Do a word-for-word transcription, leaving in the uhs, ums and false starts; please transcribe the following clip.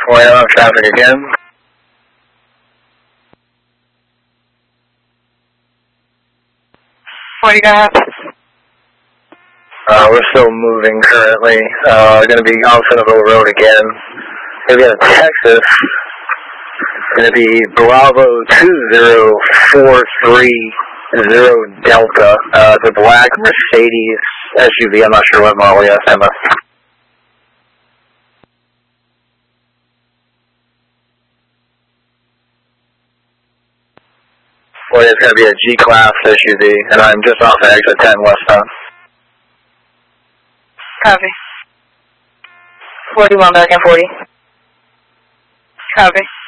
four on traffic again. What do you got? Uh, we're still moving currently. Uh, going to be on Centerville Road again. Going to be in Texas. Going to be Bravo two zero four three zero Delta. Uh, it's a black Mercedes S U V. I'm not sure what model yet. I'm a Well, it's going to be a G-Class S U V, and I'm just off of exit ten westbound. Copy. forty-one back and forty. Copy.